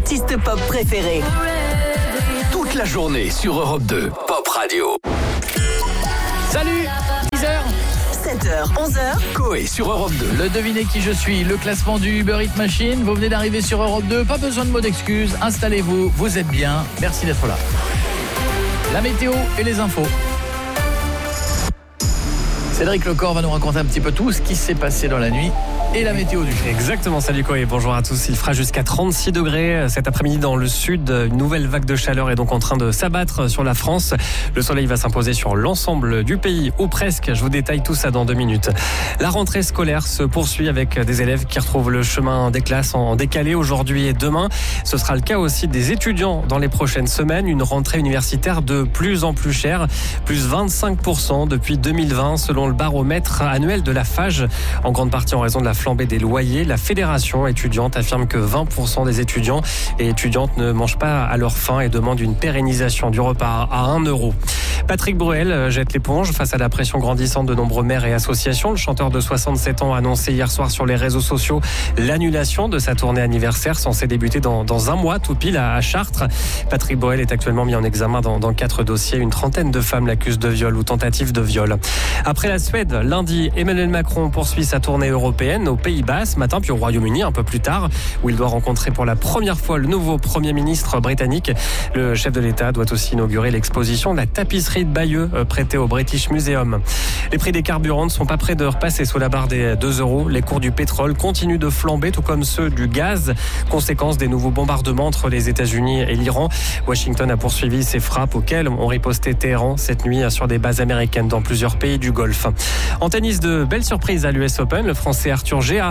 artistes pop préférés. Toute la journée sur Europe 2, Pop Radio. Salut, 10h. 7h, 11h. Coé sur Europe 2. Le devinez qui je suis, le classement du Uber Eats Machine. Vous venez d'arriver sur Europe 2, pas besoin de mots d'excuses. Installez-vous, vous êtes bien. Merci d'être là. La météo et les infos. Cédric Lecor va nous raconter un petit peu tout ce qui s'est passé dans la nuit et la météo du jour. Exactement, salut Coé, bonjour à tous. Il fera jusqu'à 36 degrés cet après-midi dans le sud. Une nouvelle vague de chaleur est donc en train de s'abattre sur la France. Le soleil va s'imposer sur l'ensemble du pays, ou presque. Je vous détaille tout ça dans 2 minutes. La rentrée scolaire se poursuit avec des élèves qui retrouvent le chemin des classes en décalé aujourd'hui et demain. Ce sera le cas aussi des étudiants dans les prochaines semaines. Une rentrée universitaire de plus en plus chère, plus 25% depuis 2020 selon le baromètre annuel de la FAGE, en grande partie en raison de la flambée des loyers. La fédération étudiante affirme que 20% des étudiants et étudiantes ne mangent pas à leur faim et demandent une pérennisation du repas à 1 €. Patrick Bruel jette l'éponge face à la pression grandissante de nombreux maires et associations. Le chanteur de 67 ans a annoncé hier soir sur les réseaux sociaux l'annulation de sa tournée anniversaire censée débuter dans un mois tout pile à Chartres. Patrick Bruel est actuellement mis en examen dans 4 dossiers. Une trentaine de femmes l'accusent de viol ou tentative de viol. Après la Suède, lundi, Emmanuel Macron poursuit sa tournée européenne aux Pays-Bas ce matin, puis au Royaume-Uni un peu plus tard, où il doit rencontrer pour la première fois le nouveau Premier ministre britannique. Le chef de l'État doit aussi inaugurer l'exposition de la tapisserie de Bayeux prêtée au British Museum. Les prix des carburants ne sont pas près de repasser sous la barre des 2 €. Les cours du pétrole continuent de flamber, tout comme ceux du gaz, conséquence des nouveaux bombardements entre les États-Unis et l'Iran. Washington a poursuivi ses frappes auxquelles ont riposté Téhéran cette nuit sur des bases américaines dans plusieurs pays du Golfe. En tennis, de belles surprises à l'US Open. Le Français Arthur Géa,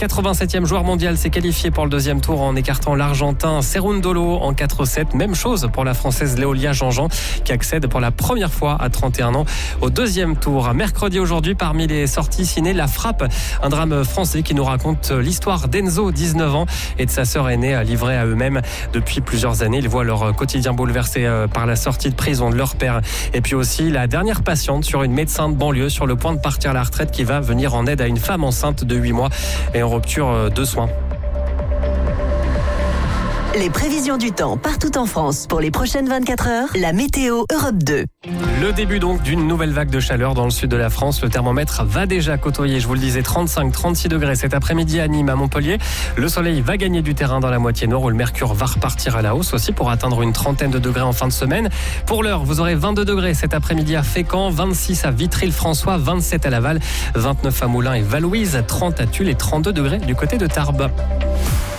87e joueur mondial, s'est qualifié pour le deuxième tour en écartant l'Argentin Cerundolo en 4-7. Même chose pour la Française Léolia Jean-Jean qui accède pour la première fois à 31 ans au deuxième tour. Mercredi aujourd'hui, parmi les sorties ciné, La Frappe, un drame français qui nous raconte l'histoire d'Enzo, 19 ans, et de sa sœur aînée livrée à eux-mêmes depuis plusieurs années. Ils voient leur quotidien bouleversé par la sortie de prison de leur père. Et puis aussi la dernière patiente sur une médecin de banlieue sur le point de partir à la retraite qui va venir en aide à une femme enceinte de 8 mois et en rupture de soins. Les prévisions du temps partout en France pour les prochaines 24 heures. La météo Europe 2. Le début donc d'une nouvelle vague de chaleur dans le sud de la France. Le thermomètre va déjà côtoyer, je vous le disais, 35-36 degrés cet après-midi à Nîmes, à Montpellier. Le soleil va gagner du terrain dans la moitié nord où le mercure va repartir à la hausse aussi pour atteindre une trentaine de degrés en fin de semaine. Pour l'heure, vous aurez 22 degrés cet après-midi à Fécamp, 26 à Vitry-le-François, 27 à Laval, 29 à Moulins et Valouise, 30 à Tulle et 32 degrés du côté de Tarbes.